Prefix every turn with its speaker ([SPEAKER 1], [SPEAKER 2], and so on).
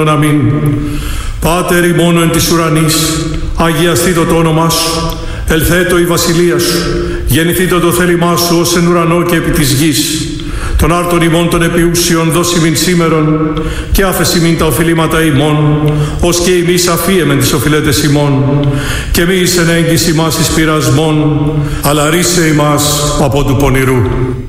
[SPEAKER 1] Αμήν. Πάτερ ημών εν της ουρανής, αγιαστήτω το όνομά σου, ελθέτω η βασιλεία σου, γεννηθήτω το θέλημά σου ως εν ουρανό και επί της γης. Τον άρτον ημών των επιούσιων δώσιμην σήμερον και άφεσιμην τα οφειλήματα ημών, ως και εμείς αφίεμεν τις οφειλέτες ημών, και μη εις εν έγκυς ημάς εις πειρασμόν, αλλά ρίσε ημάς από του πονηρού.